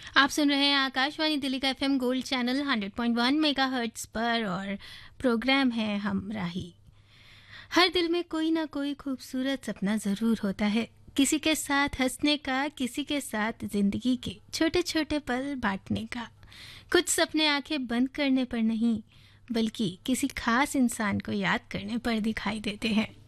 आप सुन रहे हैं आकाशवाणी दिल्ली का एफएम गोल्ड चैनल 100.1 मेगाहर्ट्ज पर और प्रोग्राम है हम राही। हर दिल में कोई ना कोई खूबसूरत सपना ज़रूर होता है, किसी के साथ हंसने का, किसी के साथ जिंदगी के छोटे छोटे पल बांटने का। कुछ सपने आंखें बंद करने पर नहीं, बल्कि किसी खास इंसान को याद करने पर दिखाई देते हैं।